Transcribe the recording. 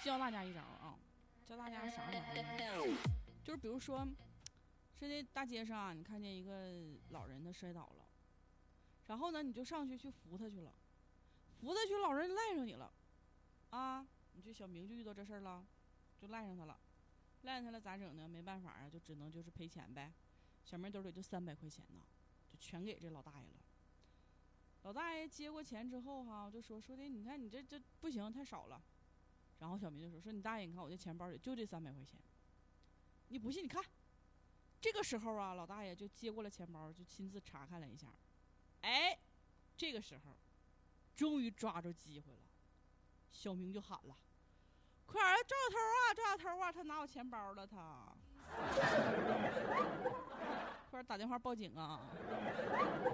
教大家一招啊，教大家啥玩意儿？就是比如说，是在大街上啊，你看见一个老人他摔倒了，然后呢，你就上去扶他去了，扶他去，老人赖上你了，啊，你这小明就遇到这事儿了，就赖上他了，赖上他了咋整呢？没办法啊，就只能就是赔钱呗。小明兜里就300块钱呢，就全给这老大爷了。老大爷接过钱之后哈，就说的，你看你这不行，太少了。然后小明就说你大爷，你看我这钱包里就这300块钱，你不信你看。这个时候啊，老大爷就接过了钱包，就亲自查看了一下。哎，这个时候终于抓住机会了，小明就喊了：“快点，抓小偷啊，抓小偷啊！他拿我钱包了，他快点打电话报警啊！”